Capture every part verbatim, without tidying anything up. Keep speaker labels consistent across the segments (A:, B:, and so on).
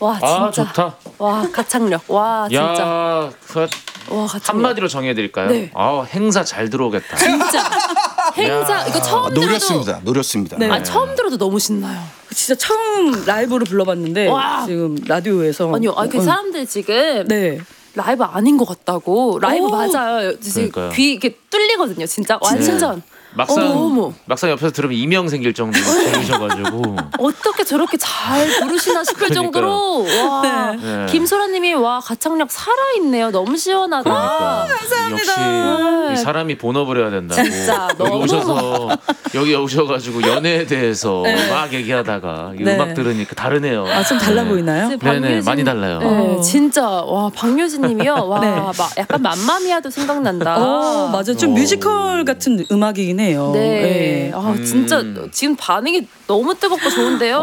A: 와 진짜.
B: 아 좋다.
A: 와 가창력. 와 진짜.
B: 야, 그
A: 와 가창력.
B: 한마디로 정해드릴까요?
A: 네.
B: 아 행사 잘 들어오겠다.
A: 진짜. 행사
B: 야.
A: 이거 처음
C: 아,
A: 들어도
C: 노렸습니다. 노렸습니다.
A: 아 처음 들어도 너무 신나요.
D: 진짜 처음 라이브로 불러봤는데
A: 와.
D: 지금 라디오에서
A: 아니요, 아니 그
D: 어,
A: 사람들 지금
D: 네.
A: 라이브 아닌 것 같다고. 라이브
D: 오.
A: 맞아요. 지금
B: 그러니까요.
A: 귀 이렇게 뚫리거든요. 진짜 완전.
B: 막상
A: 어머.
B: 막상 옆에서 들으면 이명 생길 정도로 들으셔가지고
A: 어떻게 저렇게 잘 부르시나 싶을 정도로 와
B: 네.
A: 김소라님이 와 가창력 살아있네요. 너무 시원하다.
B: 그러니까
A: 감사합니다.
B: 역시 이 사람이 본업을 해야 된다고.
A: 진짜
B: 여기
A: 너무
B: 오셔서 여기 오셔가지고 연애에 대해서 막 얘기하다가 이
D: 네.
B: 음악 들으니까 다르네요.
D: 아, 좀 달라
B: 네.
D: 보이나요?
A: 네,
B: 네네
A: 박유진-
B: 많이 달라요.
A: 네, 진짜 와 박효진님이요. 와
D: 네.
A: 막 약간 맘마미아도 생각난다.
D: 어, 맞아. 좀
B: 오.
D: 뮤지컬 같은 음악이긴 해요.
A: 네. 아, 진짜
B: 음.
A: 지금 반응이 너무 뜨겁고 좋은데요.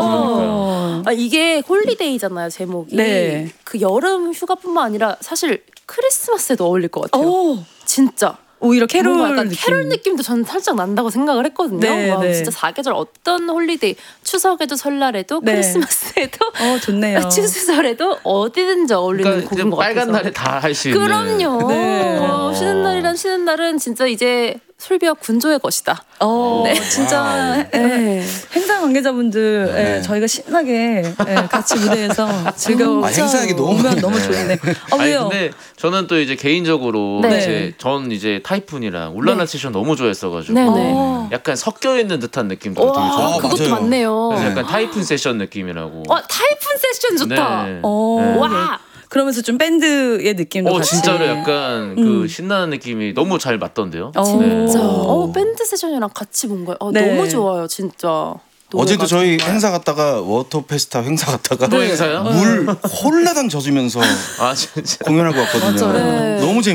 D: 어.
A: 아, 이게 홀리데이잖아요, 제목이.
D: 네.
A: 그 여름 휴가뿐만 아니라 사실 크리스마스에도 어울릴 것 같아요.
D: 오,
A: 진짜.
D: 오히려 캐롤
A: 뭔가 약간
D: 느낌.
A: 캐롤 느낌도 저는 살짝 난다고 생각을 했거든요.
D: 네,
A: 와,
D: 네.
A: 진짜 사계절 어떤 홀리데이, 추석에도 설날에도
D: 네.
A: 크리스마스에도
D: 어, 좋네요.
A: 추수설에도 어디든지 어울리는
B: 그러니까
A: 곡인 것
B: 빨간
A: 같아서.
B: 날에 다 할 수 있는.
A: 그럼요.
D: 네.
A: 어, 쉬는 날이란 쉬는 날은 진짜 이제 솔비와 군조의 것이다.
D: 어,
A: 네.
D: 진짜
A: 네.
D: 행사 관계자분들
C: 네.
D: 예, 저희가 신나게 예, 같이 무대에서 즐거워
C: 아, 행사하기 너무
D: 오면
C: 많이
D: 너무
C: 네.
D: 좋은데. 아,
B: 아니
D: 왜요?
B: 근데 저는 또 이제 개인적으로
A: 네.
B: 이제 전 이제 타이푼이랑 울랄라 세션 너무 좋아했어가지고
A: 네네.
D: 어.
B: 약간 섞여 있는 듯한 느낌도 되게
A: 와,
B: 좋아요.
C: 아,
A: 그것도
C: 맞아요.
A: 많네요.
B: 그래서
C: 네.
B: 약간 타이푼 세션 느낌이라고.
A: 와, 타이푼 세션 좋다.
B: 네.
D: 어,
B: 네.
A: 와.
D: 그러면서 좀 밴드의 느낌도
B: 어
D: 같이.
B: 진짜로 약간 그 신나는 느낌이 너무 잘 맞던데요.
D: 어.
A: 진짜.
D: 네.
A: 어, 밴드 세션이랑 같이 본 거예요. 어,
D: 네.
A: 너무 좋아요, 진짜.
C: 어제도
A: 노래가
C: 저희
A: 정말.
C: 행사 갔다가 워터 페스타 행사 갔다가
B: 또 행사요?
C: 물 홀라당 젖으면서
B: 아 진짜.
C: 공연하고 왔거든요.
A: 맞아요. 네.
C: 너무 재밌.